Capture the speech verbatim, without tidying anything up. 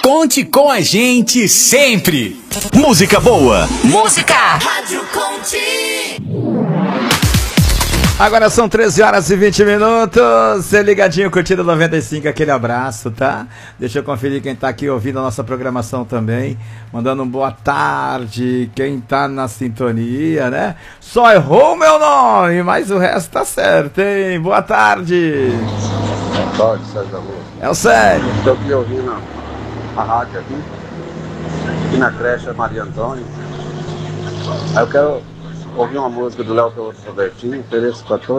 Conte com a gente sempre. Música boa. Música. Rádio Conte. Agora são treze horas e vinte minutos. Você ligadinho, curtindo noventa e cinco, aquele abraço, tá? Deixa eu conferir quem tá aqui ouvindo a nossa programação também. Mandando um boa tarde. Quem tá na sintonia, né? Só errou o meu nome, mas o resto tá certo, hein? Boa tarde. Boa tarde, Sérgio Alô. É o Célio. Estou aqui ouvindo a rádio aqui. Aqui na creche é Maria Antônia. Aí eu quero ouvir uma música do Léo Robertinho, ofereço para todos.